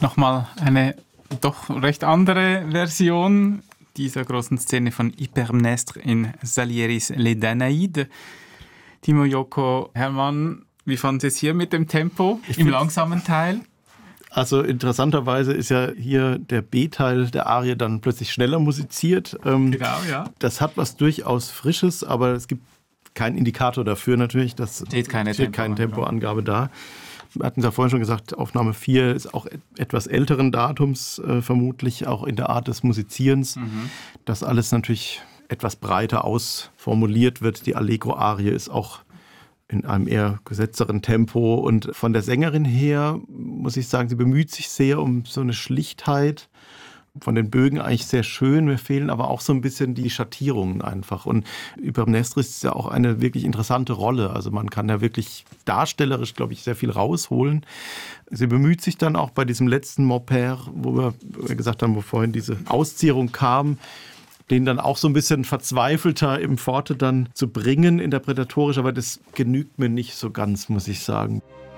Nochmal eine doch recht andere Version dieser großen Szene von Hypermnestre in Salieris Les Danaïdes. Timo, Joko, Hermann, wie fanden Sie es hier mit dem Tempo im langsamen Teil? Also interessanterweise ist ja hier der B-Teil der Arie dann plötzlich schneller musiziert. Genau, ja. Das hat was durchaus Frisches, aber es gibt keinen Indikator dafür natürlich. Das steht keine Tempoangabe da. Wir hatten es ja vorhin schon gesagt, Aufnahme 4 ist auch etwas älteren Datums, vermutlich auch in der Art des Musizierens. Das alles natürlich etwas breiter ausformuliert wird. Die Allegro-Arie ist auch in einem eher gesetzteren Tempo. Und von der Sängerin her muss ich sagen, sie bemüht sich sehr um so eine Schlichtheit. Von den Bögen eigentlich sehr schön. Mir fehlen aber auch so ein bisschen die Schattierungen einfach. Und Hypermnestre ist ja auch eine wirklich interessante Rolle. Also man kann da wirklich darstellerisch, glaube ich, sehr viel rausholen. Sie bemüht sich dann auch bei diesem letzten Maupère, wo wir gesagt haben, wo vorhin diese Auszierung kam, den dann auch so ein bisschen verzweifelter im Forte dann zu bringen, interpretatorisch. Aber das genügt mir nicht so ganz, muss ich sagen.